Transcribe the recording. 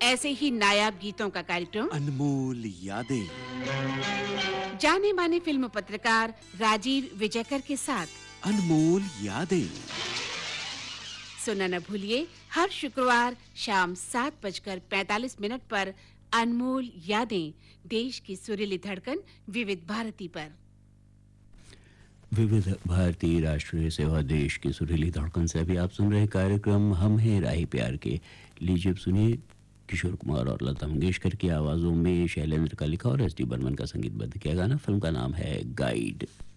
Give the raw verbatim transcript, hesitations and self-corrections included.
ऐसे ही नायाब गीतों का कार्यक्रम अनमोल यादें, जाने माने फिल्म पत्रकार राजीव विजयकर के साथ अनमोल यादें। सुनना न भूलिए हर शुक्रवार शाम सात बजकर पैंतालीस मिनट पर अनमोल यादें, देश की सुरीली धड़कन विविध भारती पर। विविध भारती राष्ट्रीय सेवा देश की सुरीली धड़कन से अभी आप सुन रहे कार्यक्रम हम हैं राही प्यार के। लीजिए सुनिए किशोर कुमार और लता मंगेशकर की आवाज़ों में शैलेंद्र का लिखा और एस डी बर्मन का संगीतबद्ध किया गाना। फिल्म का नाम है गाइड।